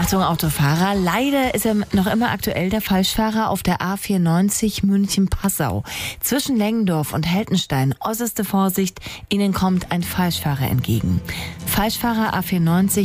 Achtung, Autofahrer. Leider ist er noch immer aktuell, der Falschfahrer auf der A94 München-Passau. Zwischen Lengendorf und Heltenstein. Äußerste Vorsicht, Ihnen kommt ein Falschfahrer entgegen. Falschfahrer A94